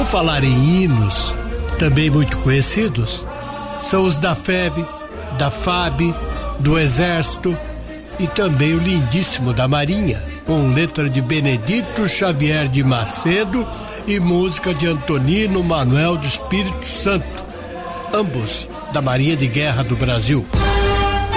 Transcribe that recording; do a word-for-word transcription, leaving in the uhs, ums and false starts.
Por falar em hinos, também muito conhecidos, são os da F E B, da F A B, do Exército e também o lindíssimo da Marinha, com letra de Benedito Xavier de Macedo e música de Antonino Manuel de Espírito Santo, ambos da Marinha de Guerra do Brasil.